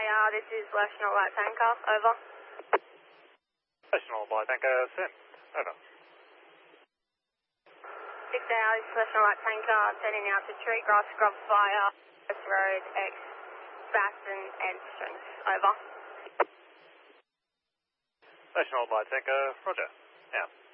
AR, this is National Light Tanker, over. National Light Tanker, send, over. 6 AR, this is National Light Tanker, sending out to Tree Grass Scrub Fire, West Road, X, Baston and Strings, over. National Light Tanker, roger, out.